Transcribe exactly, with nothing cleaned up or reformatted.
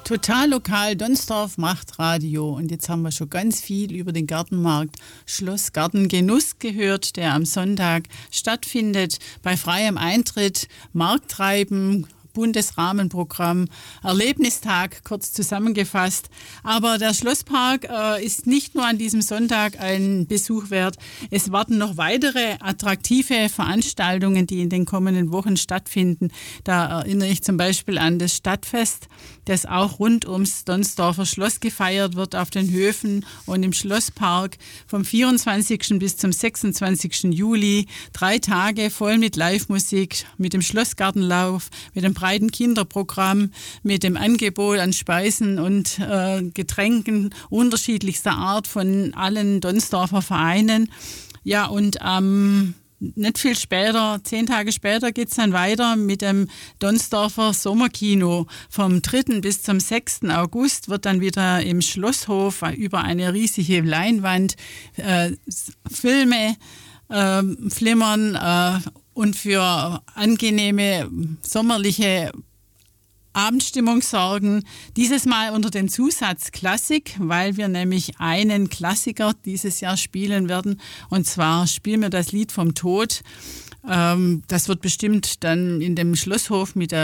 Total lokal, Donsdorf macht Radio. Und jetzt haben wir schon ganz viel über den Gartenmarkt Schloss Gartengenuss gehört, der am Sonntag stattfindet. Bei freiem Eintritt, Markttreiben, Bundesrahmenprogramm, Erlebnistag, kurz zusammengefasst. Aber der Schlosspark äh, ist nicht nur an diesem Sonntag ein Besuch wert. Es warten noch weitere attraktive Veranstaltungen, die in den kommenden Wochen stattfinden. Da erinnere ich zum Beispiel an das Stadtfest, das auch rund ums Donsdorfer Schloss gefeiert wird, auf den Höfen und im Schlosspark vom vierundzwanzigsten bis zum sechsundzwanzigsten Juli. Drei Tage voll mit Live-Musik, mit dem Schlossgartenlauf, mit dem breiten Kinderprogramm, mit dem Angebot an Speisen und äh, Getränken unterschiedlichster Art von allen Donsdorfer Vereinen. Ja, und am ähm, nicht viel später, zehn Tage später geht es dann weiter mit dem Donsdorfer Sommerkino. Vom dritten bis zum sechsten August wird dann wieder im Schlosshof über eine riesige Leinwand äh, Filme äh, flimmern äh, und für angenehme sommerliche Abendstimmung sorgen. Dieses Mal unter dem Zusatz Klassik, weil wir nämlich einen Klassiker dieses Jahr spielen werden. Und zwar spielen wir das Lied vom Tod. Ähm, das wird bestimmt dann in dem Schlosshof mit der